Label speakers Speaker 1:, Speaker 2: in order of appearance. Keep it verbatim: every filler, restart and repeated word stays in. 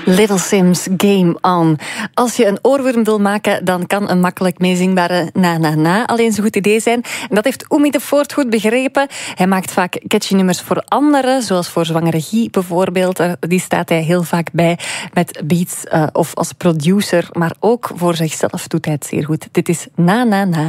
Speaker 1: Little Sims, Game On. Als je een oorworm wil maken, dan kan een makkelijk meezingbare na-na-na alleen zo'n goed idee zijn. En dat heeft Oemi de Voort goed begrepen. Hij maakt vaak catchy nummers voor anderen, zoals voor zwangere Guy bijvoorbeeld. Die staat hij heel vaak bij met beats uh, of als producer, maar ook voor zichzelf doet hij het zeer goed. Dit is Na-na-na.